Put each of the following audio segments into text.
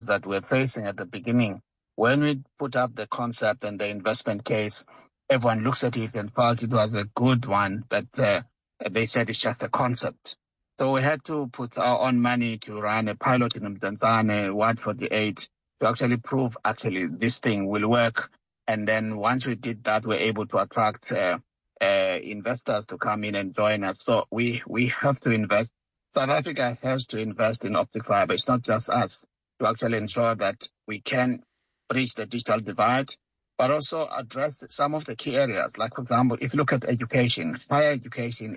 that we're facing at the beginning. When we put up the concept and the investment case, everyone looks at it and felt it was a good one, but they said it's just a concept. So we had to put our own money to run a pilot in Mdantsane, Ward 48, to actually prove this thing will work. And then once we did that, we're able to attract investors to come in and join us. So we have to invest. South Africa has to invest in optic fiber. It's not just us, to actually ensure that we can bridge the digital divide, but also address some of the key areas. Like, for example, if you look at education, higher education,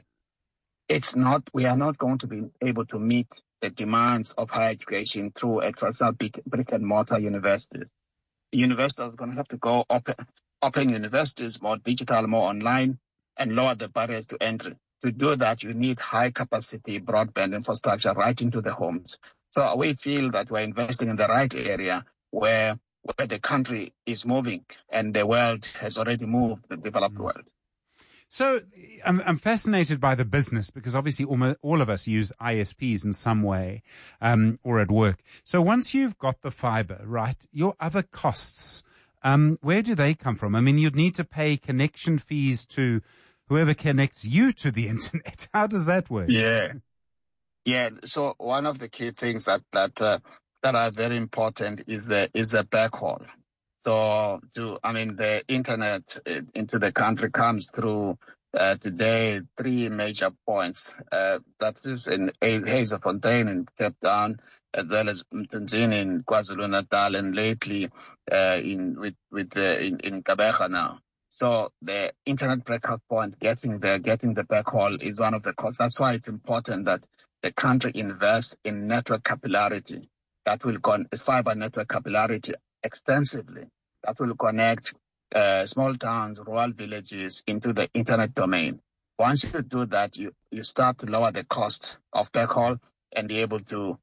we are not going to be able to meet the demands of higher education through a traditional brick and mortar university. The universities are going to have to go open universities, more digital, more online, and lower the barriers to entry. To do that, you need high capacity broadband infrastructure right into the homes. So we feel that we're investing in the right area where the country is moving, and the world has already moved, the developed world. So I'm fascinated by the business, because obviously all of us use ISPs in some way or at work. So once you've got the fiber, right, your other costs, where do they come from? I mean, you'd need to pay connection fees to whoever connects you to the internet. How does that work? Yeah. So one of the key things that are very important is the backhaul. So the internet into the country comes through today 3 major points. That is in Hazelfontein in Cape Town, as well as Mtunzini in KwaZulu-Natal, and lately in Gqeberha now. So the internet breakout point, getting the backhaul is one of the costs. That's why it's important that the country invests in network capillarity. That will fiber network capillarity extensively. That will connect small towns, rural villages into the internet domain. Once you do that, you start to lower the cost of backhaul and be able to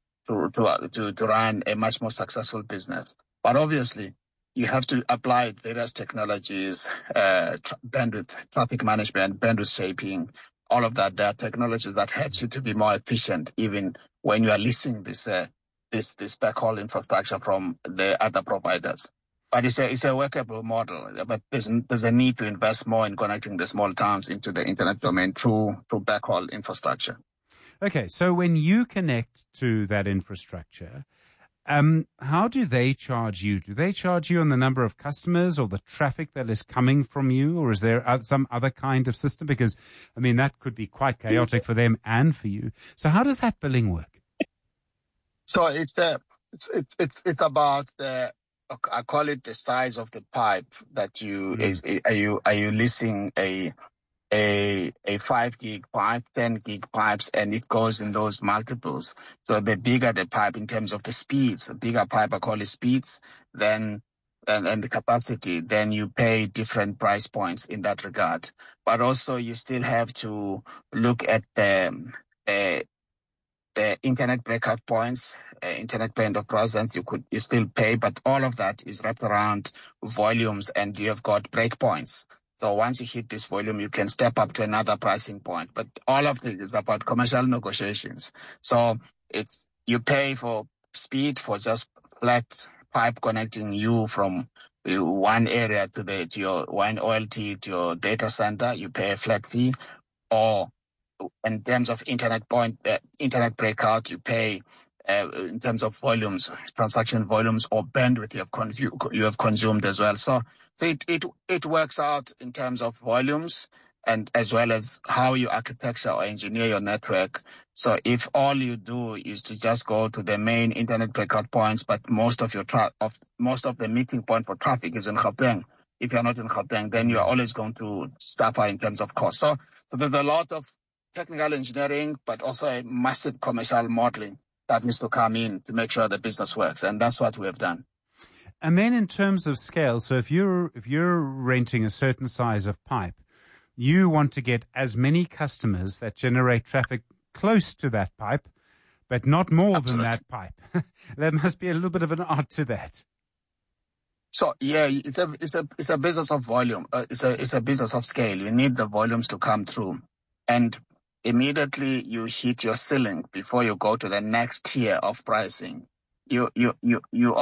run a much more successful business. But obviously, you have to apply various technologies, bandwidth, traffic management, bandwidth shaping, all of that. There are technologies that help you to be more efficient, even when you are leasing this backhaul infrastructure from the other providers. But it's a workable model. But there's a need to invest more in connecting the small towns into the internet domain through backhaul infrastructure. Okay, so when you connect to that infrastructure, how do they charge you? Do they charge you on the number of customers or the traffic that is coming from you, or is there some other kind of system? Because, that could be quite chaotic for them and for you. So how does that billing work? So it's about I call it the size of the pipe that are you leasing a 5 gig pipe, 10 gig pipes, and it goes in those multiples. So the bigger the pipe in terms of the speeds, the bigger pipe, I call it speeds, and the capacity, then you pay different price points in that regard. But also you still have to look at the internet breakout points, internet point of presence. You still pay, but all of that is wrapped around volumes, and you have got breakpoints. So once you hit this volume, you can step up to another pricing point. But all of it is about commercial negotiations. So you pay for speed, for just flat pipe connecting you from one area to your one OLT to your data center. You pay a flat fee, or in terms of internet breakout, you pay in terms of volumes, transaction volumes, or bandwidth you have consumed as well. So it works out in terms of volumes, and as well as how you architecture or engineer your network. So if all you do is to just go to the main internet breakout points, but most of the meeting point for traffic is in Gauteng. If you're not in Gauteng, then you're always going to suffer in terms of cost. So there's a lot of technical engineering, but also a massive commercial modeling that needs to come in to make sure the business works. And that's what we have done. And then in terms of scale, so if you're renting a certain size of pipe, you want to get as many customers that generate traffic close to that pipe, but not more Absolutely. Than that pipe. There must be a little bit of an art to that. So yeah, it's a business of volume. It's a business of scale. You need the volumes to come through, and immediately you hit your ceiling before you go to the next tier of pricing. you